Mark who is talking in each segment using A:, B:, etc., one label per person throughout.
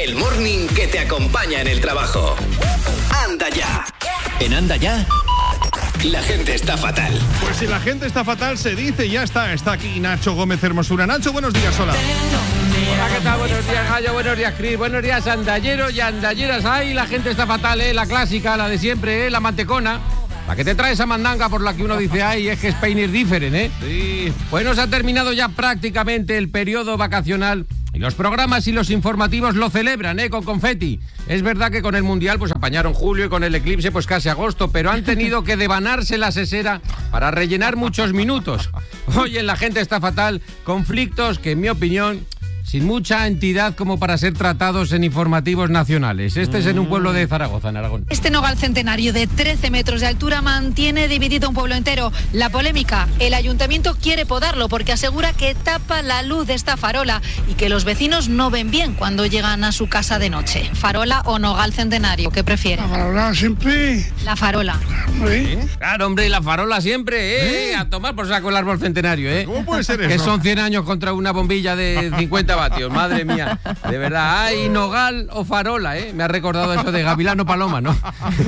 A: El morning que te acompaña en el trabajo. Anda ya. En Anda ya, la gente está fatal.
B: Pues si la gente está fatal, se dice y ya está. Está aquí Nacho Gómez Hermosura. Nacho, buenos días, hola.
C: Hola, ¿qué tal? Buenos días, Gallo, buenos días, Cris, buenos días, andalleros y andalleras. Ay, la gente está fatal, la clásica, la de siempre, la mantecona. La que te trae esa mandanga por la que uno dice, ay, es que Spain is different,
B: Sí.
C: Bueno, se ha terminado ya prácticamente el periodo vacacional y los programas y los informativos lo celebran, con confeti. Es verdad que con el Mundial pues apañaron julio y con el eclipse pues casi agosto, pero han tenido que devanarse la sesera para rellenar muchos minutos. Hoy en La gente está fatal, conflictos que en mi opinión, sin mucha entidad como para ser tratados en informativos nacionales. Este es en un pueblo de Zaragoza, en Aragón.
D: Este nogal centenario de 13 metros de altura mantiene dividido un pueblo entero. La polémica, el ayuntamiento quiere podarlo porque asegura que tapa la luz de esta farola y que los vecinos no ven bien cuando llegan a su casa de noche. ¿Farola o nogal centenario? ¿Qué prefiere?
E: La farola siempre.
D: La farola.
C: Claro, hombre, y la farola siempre, A tomar por saco el árbol centenario,
B: ¿Cómo puede ser
C: Que
B: eso?
C: son 100 años contra una bombilla de 50 vatios, madre mía. De verdad, ay, nogal o farola, Me ha recordado eso de Gavilano Paloma, ¿no?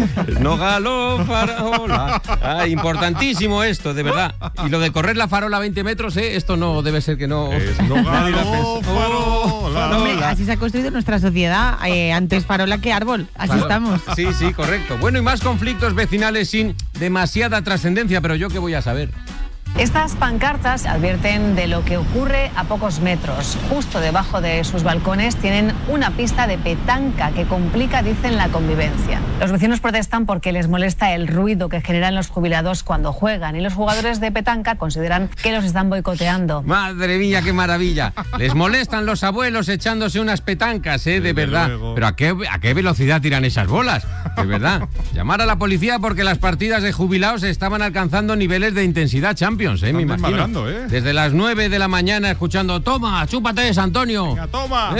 C: Nogal o farola. Ay, importantísimo esto, de verdad. Y lo de correr la farola a 20 metros, Esto no debe ser que no...
B: Es nogal o farola.
F: Hombre, así se ha construido nuestra sociedad, antes farola que árbol, así
C: Claro.
F: estamos.
C: Sí, correcto. Bueno, y más conflictos vecinales sin demasiada trascendencia, pero yo qué voy a saber.
G: Estas pancartas advierten de lo que ocurre a pocos metros. Justo debajo de sus balcones tienen una pista de petanca que complica, dicen, la convivencia. Los vecinos protestan porque les molesta el ruido que generan los jubilados cuando juegan y los jugadores de petanca consideran que los están boicoteando.
C: Madre mía, qué maravilla. Les molestan los abuelos echándose unas petancas, de
B: Desde
C: verdad.
B: luego.
C: Pero ¿a qué velocidad tiran esas bolas? De verdad. Llamar a la policía porque las partidas de jubilados estaban alcanzando niveles de intensidad Champions, me
B: Están
C: imagino.
B: desmadrando,
C: Desde las 9 de la mañana escuchando, toma, chúpate, Antonio.
B: Venga, toma.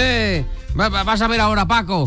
C: Vas a ver ahora, Paco.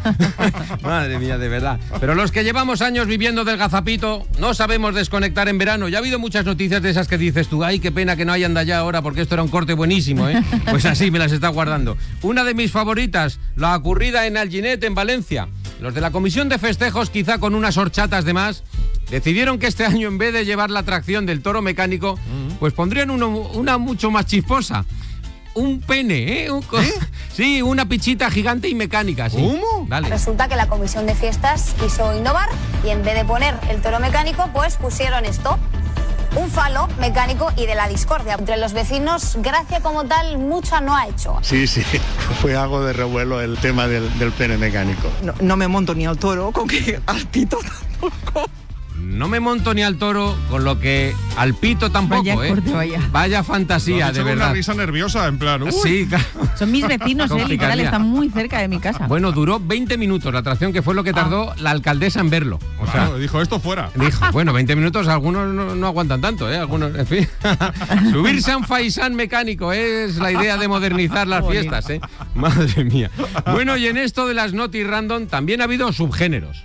C: Madre mía, de verdad. Pero los que llevamos años viviendo del gazapito no sabemos desconectar en verano. Ya ha habido muchas noticias de esas que dices tú, ay, qué pena que no hayan de allá ahora porque esto era un corte buenísimo, Pues así me las está guardando. Una de mis favoritas, la ocurrida en Alginet, en Valencia. Los de la comisión de festejos, quizá con unas horchatas de más, decidieron que este año, en vez de llevar la atracción del toro mecánico, pues pondrían una mucho más chisposa. Un pene, Sí, una pichita gigante y mecánica, sí.
B: ¿Cómo?
C: Dale.
H: Resulta que la comisión de fiestas quiso innovar y en vez de poner el toro mecánico, pues pusieron esto. Un falo mecánico y de la discordia. Entre los vecinos, gracia como tal, mucha no ha hecho.
E: Sí, fue algo de revuelo el tema del pene mecánico.
I: No me monto ni al toro, con que al pito tampoco.
C: No me monto ni al toro, con lo que al pito tampoco,
F: Vaya corte, vaya.
C: Vaya fantasía,
B: Has
C: de
B: hecho
C: verdad.
B: una risa nerviosa, en plan... uy.
C: Sí, claro.
F: Son mis vecinos,
C: Con
F: literal,
C: picardía.
F: están muy cerca de mi casa.
C: Bueno, duró 20 minutos la atracción, que fue lo que tardó la alcaldesa en verlo. O sea,
B: Claro, dijo esto fuera.
C: dijo, bueno, 20 minutos, algunos no aguantan tanto, Algunos, en fin. Subirse a un faisán mecánico es la idea de modernizar las fiestas, Madre mía. Bueno, y en esto de las Noti Random también ha habido subgéneros.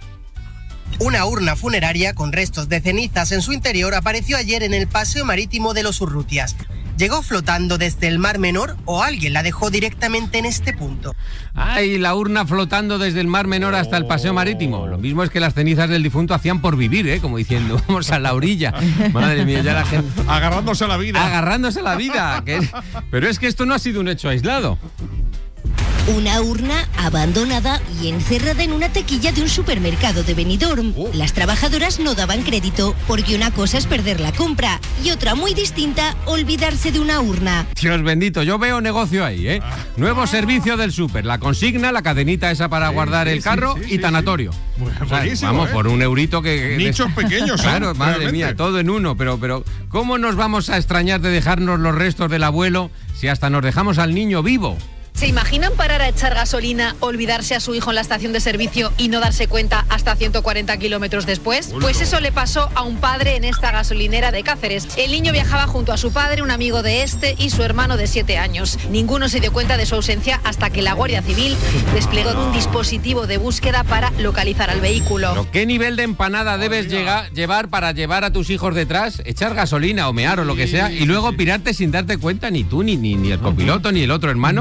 J: Una urna funeraria con restos de cenizas en su interior apareció ayer en el paseo marítimo de los Urrutias. ¿Llegó flotando desde el Mar Menor o alguien la dejó directamente en este punto?
C: Ay, la urna flotando desde el Mar Menor hasta el paseo marítimo. Lo mismo es que las cenizas del difunto hacían por vivir, como diciendo, vamos a la orilla. Madre mía, ya la gente...
B: Agarrándose a la vida.
C: Agarrándose a la vida. Pero es que esto no ha sido un hecho aislado.
K: Una urna abandonada y encerrada en una taquilla de un supermercado de Benidorm. Las trabajadoras no daban crédito porque una cosa es perder la compra y otra muy distinta, olvidarse de una urna.
C: Dios bendito, yo veo negocio ahí, Nuevo servicio del súper, la consigna, la cadenita esa para guardar el carro y tanatorio. O sea,
B: Buenísimo,
C: vamos, por un eurito que...
B: Nichos pequeños,
C: Claro, madre
B: realmente.
C: mía, todo en uno, pero ¿cómo nos vamos a extrañar de dejarnos los restos del abuelo si hasta nos dejamos al niño vivo?
D: ¿Se imaginan parar a echar gasolina, olvidarse a su hijo en la estación de servicio y no darse cuenta hasta 140 kilómetros después? Pues eso le pasó a un padre en esta gasolinera de Cáceres. El niño viajaba junto a su padre, un amigo de este y su hermano de 7 años. Ninguno se dio cuenta de su ausencia hasta que la Guardia Civil desplegó un dispositivo de búsqueda para localizar al vehículo.
C: ¿Pero qué nivel de empanada debes llevar para llevar a tus hijos detrás, echar gasolina o mear o lo que sea y luego pirarte sin darte cuenta ni tú, ni el copiloto, ni el otro hermano?
F: Madre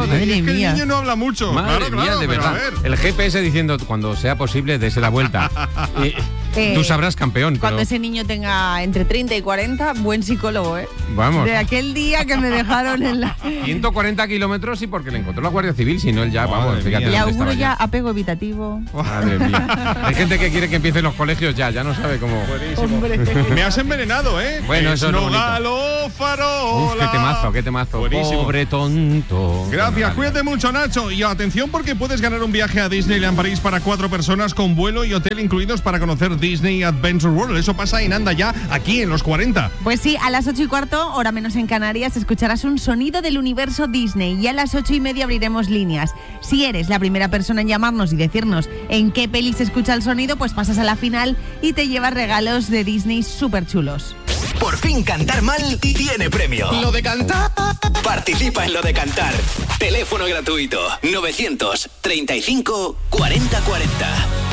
B: que
F: mía.
B: el niño no habla mucho.
C: Madre
B: claro,
C: mía, de
B: pero a
C: verdad.
B: ver.
C: El GPS diciendo, cuando sea posible, dese la vuelta. Tú sabrás, campeón.
F: Cuando
C: Pero,
F: ese niño tenga entre 30 y 40, buen psicólogo, ¿eh?
C: vamos,
F: De aquel día que me dejaron en la...
C: 140 kilómetros y porque le encontró la Guardia Civil, si no él ya, vamos,
B: Madre
C: fíjate.
B: mía.
F: Le
C: dónde
F: auguro
C: estaba
F: ya apego evitativo.
C: Madre mía. Hay gente que quiere que empiecen los colegios ya no sabe cómo.
F: Hombre.
B: Me has envenenado, ¿eh?
C: Bueno, eso es lo bonito.
B: Nogalo, farola.
C: Uf, qué temazo.
B: Buenísimo.
C: Pobre tonto.
B: Gracias, cuídate mucho, Nacho. Y atención porque puedes ganar un viaje a Disneyland París para 4 personas con vuelo y hotel incluidos para conocer Disney Adventure World. Eso pasa en Anda Ya, aquí en los 40.
F: Pues sí, a las 8:15, hora menos en Canarias, escucharás un sonido del universo Disney y a las 8:30 abriremos líneas. Si eres la primera persona en llamarnos y decirnos en qué peli se escucha el sonido, pues pasas a la final y te llevas regalos de Disney súper chulos.
A: Por fin cantar mal tiene premio.
B: Lo de cantar.
A: Participa en Lo de Cantar. Teléfono gratuito 935 40 40.